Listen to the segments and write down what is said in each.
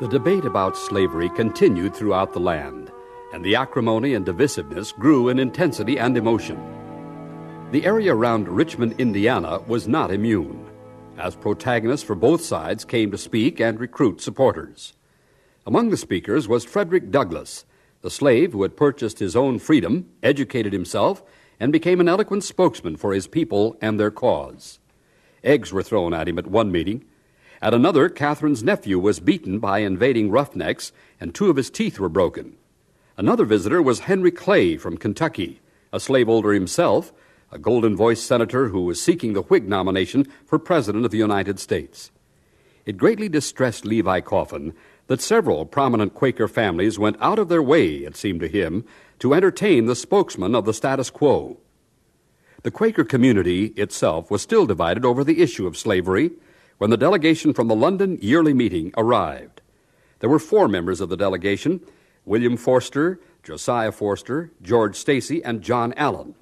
The debate about slavery continued throughout the land, and the acrimony and divisiveness grew in intensity and emotion. The area around Richmond, Indiana, was not immune, as protagonists for both sides came to speak and recruit supporters. Among the speakers was Frederick Douglass, the slave who had purchased his own freedom, educated himself, and became an eloquent spokesman for his people and their cause. Eggs were thrown at him at one meeting. At another, Catherine's nephew was beaten by invading roughnecks, and 2 of his teeth were broken. Another visitor was Henry Clay from Kentucky, a slaveholder himself, a golden-voiced senator who was seeking the Whig nomination for President of the United States. It greatly distressed Levi Coffin that several prominent Quaker families went out of their way, it seemed to him, to entertain the spokesman of the status quo. The Quaker community itself was still divided over the issue of slavery when the delegation from the London Yearly Meeting arrived. There were 4 members of the delegation: William Forster, Josiah Forster, George Stacy, and John Allen.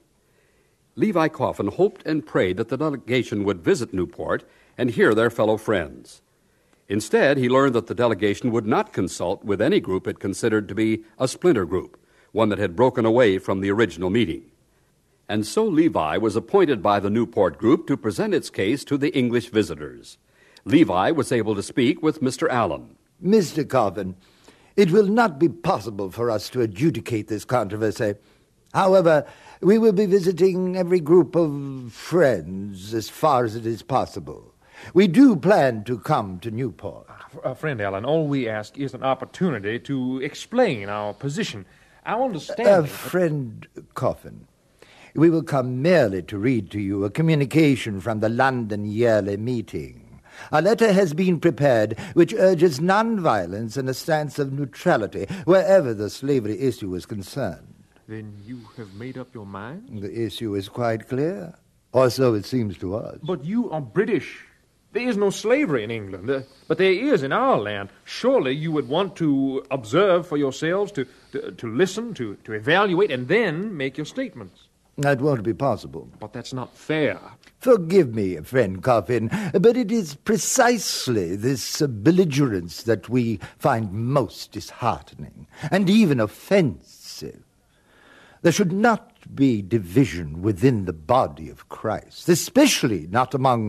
Levi Coffin hoped and prayed that the delegation would visit Newport and hear their fellow friends. Instead, he learned that the delegation would not consult with any group it considered to be a splinter group, one that had broken away from the original meeting. And so Levi was appointed by the Newport group to present its case to the English visitors. Levi was able to speak with Mr. Allen. Mr. Coffin, it will not be possible for us to adjudicate this controversy. However, we will be visiting every group of friends as far as it is possible. We do plan to come to Newport. Friend Allen, all we ask is an opportunity to explain our position. Our understanding... Friend Coffin, we will come merely to read to you a communication from the London Yearly Meeting. A letter has been prepared which urges nonviolence and a stance of neutrality wherever the slavery issue is concerned. Then you have made up your mind? The issue is quite clear, or so it seems to us. But you are British. There is no slavery in England, but there is in our land. Surely you would want to observe for yourselves, to listen, to evaluate, and then make your statements. That won't be possible. But that's not fair. Forgive me, friend Coffin, but it is precisely this belligerence that we find most disheartening, and even offensive. There should not be division within the body of Christ, especially not among